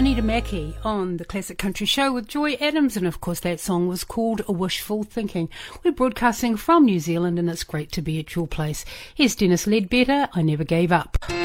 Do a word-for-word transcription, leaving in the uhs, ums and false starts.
Anita Mackey on the Classic Country Show with Joy Adams, and of course that song was called Wishful Thinking. We're broadcasting from New Zealand and it's great to be at your place. Here's Dennis Ledbetter, I Never Gave Up.